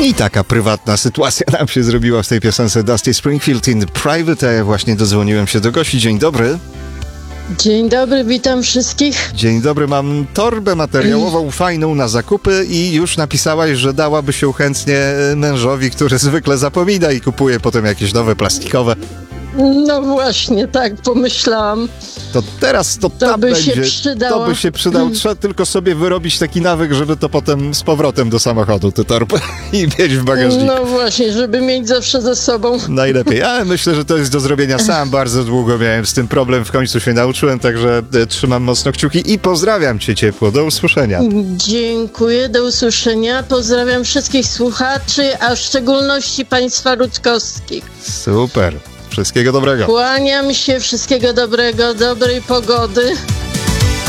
I taka prywatna sytuacja nam się zrobiła w tej piosence Dusty Springfield in Private, a ja właśnie dodzwoniłem się do Gosi. Dzień dobry. Dzień dobry, witam wszystkich. Dzień dobry, mam torbę materiałową fajną na zakupy i już napisałaś, że dałaby się chętnie mężowi, który zwykle zapomina i kupuje potem jakieś nowe plastikowe. No właśnie, tak pomyślałam. To teraz to tam by się będzie. przydało. To by się przydał. Trzeba tylko sobie wyrobić taki nawyk, żeby to potem z powrotem do samochodu tę torbę i mieć w bagażniku. No właśnie, żeby mieć zawsze ze sobą. Najlepiej. Ale myślę, że to jest do zrobienia sam. Bardzo długo miałem z tym problem. W końcu się nauczyłem, także trzymam mocno kciuki i pozdrawiam cię ciepło. Do usłyszenia. Dziękuję, do usłyszenia. Pozdrawiam wszystkich słuchaczy, a w szczególności państwa rudzkowskich. Super. Wszystkiego dobrego. Kłaniam się, wszystkiego dobrego, dobrej pogody.